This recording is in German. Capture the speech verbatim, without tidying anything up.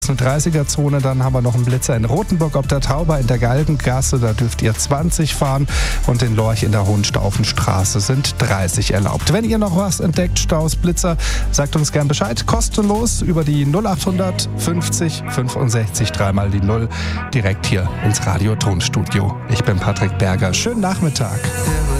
dreißiger-Zone, dann haben wir noch einen Blitzer in Rothenburg ob der Tauber in der Galgengasse, da dürft ihr zwanzig fahren und in Lorch in der Hohenstaufenstraße sind dreißig erlaubt. Wenn ihr noch was entdeckt, Staus, Blitzer, sagt uns gern Bescheid, kostenlos über die null achthundert fünfzig fünfundsechzig, dreimal die Null, direkt hier ins Radio-Tonstudio. Ich bin Patrick Berger, schönen Nachmittag.